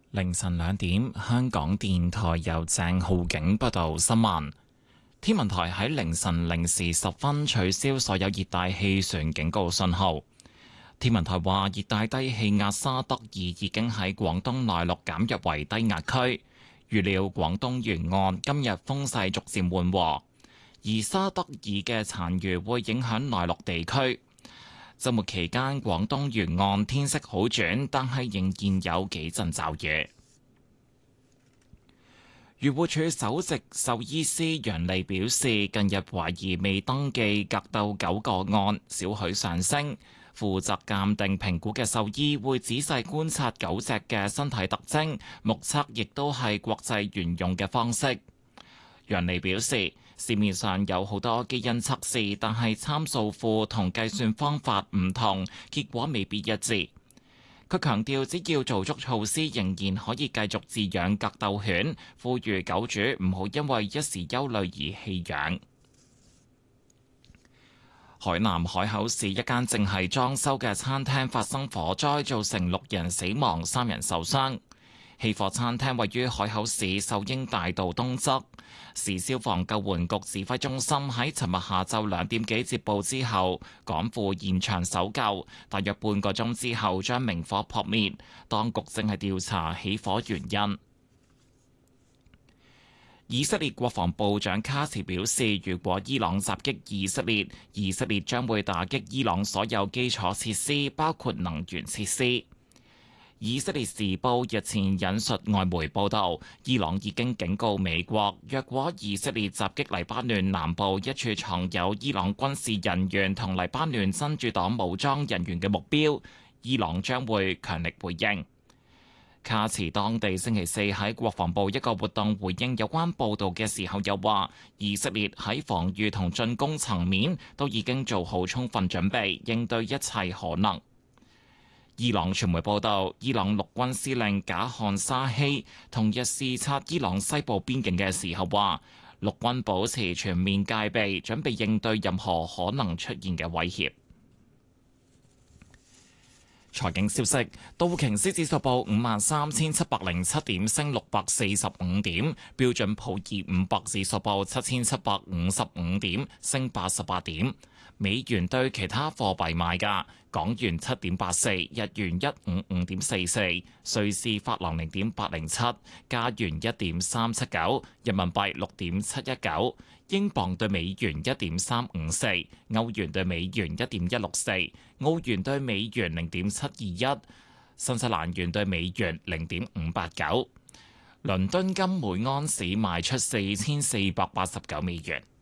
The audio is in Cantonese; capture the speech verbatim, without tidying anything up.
凌晨兩點，香港電台由鄭浩景報道新聞。天文台喺凌晨零時十分取消所有熱帶氣旋警告信號。天文台話，熱帶低氣壓沙德爾已經喺廣東內陸減弱為低壓區，預料廣東沿岸今日風勢逐漸緩和，而沙德爾嘅殘餘會影響內陸地區。週末期間，廣東沿岸天色好轉，但係仍然有幾陣驟雨。漁護署首席獸醫師楊利表示，近日懷疑未登記格鬥狗個案少許上升，負責鑑定評估嘅獸醫會仔細觀察狗隻嘅身體特徵，目測亦都係國際沿用嘅方式。楊利表示，市面上有好多基因測試，但係參數庫同計算方法唔同，結果未必一致。佢強調，只要做足措施，仍然可以繼續飼養格鬥犬，呼籲狗主唔好因為一時憂慮而棄養。海南海口市一間正係裝修嘅餐廳發生火災，造成六人死亡、三人受傷。起火餐廳位於海口市秀英大道東側。市消防救援局指揮中心喺尋日下晝兩點幾接報之後，趕赴現場搜救，大約半個鐘之後將明火撲滅。當局正係調查起火原因。以色列國防部長卡茨表示，如果伊朗襲擊以色列，以色列將會打擊伊朗所有基礎設施，包括能源設施。以色列時報日前引述外媒報道，伊朗已經警告美國，若果以色列襲擊黎巴嫩南部一處藏有伊朗軍事人員同黎巴嫩真主黨武裝人員嘅目標，伊朗將會強力回應。卡茨當地星期四喺國防部一個活動回應有關報導嘅時候，又話以色列喺防禦同進攻層面都已經做好充分準備，應對一切可能。伊朗傳媒報道，伊朗陸軍司令賈漢沙希同日視察伊朗西部邊境嘅時候話，陸軍保持全面戒備，準備應對任何可能出現嘅威脅。財經消息，道瓊斯指數報五萬三千七百零七點，升六百四十五點；標準普爾五百指數報七千七百五十五點，升八十八點。美元對其他貨幣賣價：港元七點八四，日元一五五點四四，瑞士法郎零點八零七，加元一點三七九，人民幣六點七一九，英鎊對美元一點三五四，歐元對美元一點一六四，澳元對美元零點七二一，新西蘭元對美元零點五八九。倫敦金每安士賣出四千四百八十九美元。